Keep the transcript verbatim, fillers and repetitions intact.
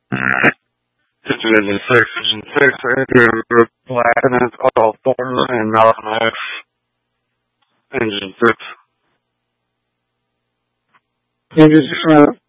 It's in section six, Andrew Black, and it's called Thorn and Malcolm X, Engine six. Engine six.